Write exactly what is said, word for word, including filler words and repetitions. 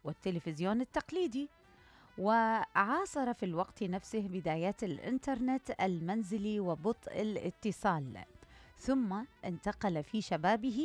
والتلفزيون التقليدي، وعاصر في الوقت نفسه بدايات الإنترنت المنزلي وبطء الاتصال، ثم انتقل في شبابه